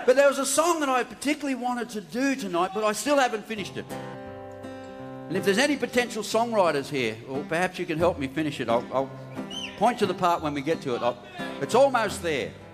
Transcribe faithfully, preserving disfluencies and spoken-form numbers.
But there was a song that I particularly wanted to do tonight, but I still haven't finished it. And if there's any potential songwriters here, or perhaps you can help me finish it, I'll, I'll point to the part when we get to it. I'll, it's almost there.